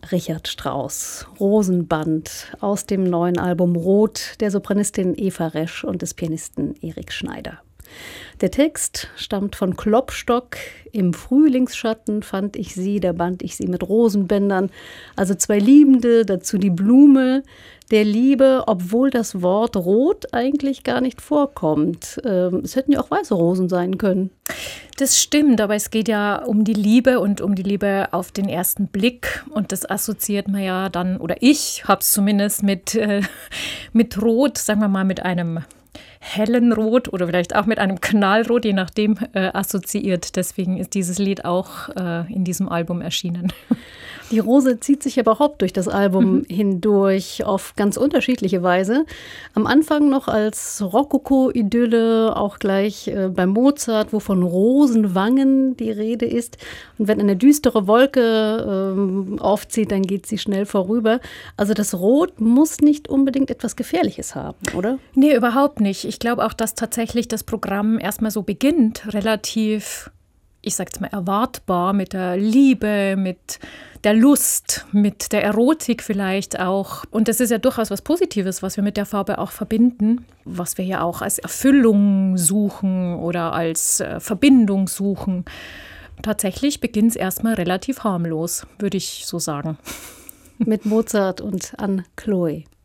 Richard Strauss, Rosenband aus dem neuen Album Rot der Sopranistin Eva Resch und des Pianisten Erik Schneider. Der Text stammt von Klopstock. Im Frühlingsschatten fand ich sie, da band ich sie mit Rosenbändern. Also zwei Liebende, dazu die Blume der Liebe, obwohl das Wort Rot eigentlich gar nicht vorkommt. Es hätten ja auch weiße Rosen sein können. Das stimmt, aber es geht ja um die Liebe und um die Liebe auf den ersten Blick. Und das assoziiert man ja dann, oder ich habe es zumindest mit Rot, sagen wir mal mit einem hellen Rot oder vielleicht auch mit einem Knallrot, je nachdem assoziiert. Deswegen ist dieses Lied auch in diesem Album erschienen. Die Rose zieht sich überhaupt durch das Album hindurch auf ganz unterschiedliche Weise. Am Anfang noch als Rokoko-Idylle, auch gleich bei Mozart, wo von Rosenwangen die Rede ist. Und wenn eine düstere Wolke aufzieht, dann geht sie schnell vorüber. Also das Rot muss nicht unbedingt etwas Gefährliches haben, oder? Nee, überhaupt nicht. Ich glaube auch, dass tatsächlich das Programm erstmal so beginnt, relativ, ich sag jetzt mal, erwartbar mit der Liebe, mit der Lust, mit der Erotik vielleicht auch. Und das ist ja durchaus was Positives, was wir mit der Farbe auch verbinden, was wir ja auch als Erfüllung suchen oder als Verbindung suchen. Tatsächlich beginnt es erstmal relativ harmlos, würde ich so sagen. Mit Mozart und Anne Chloé.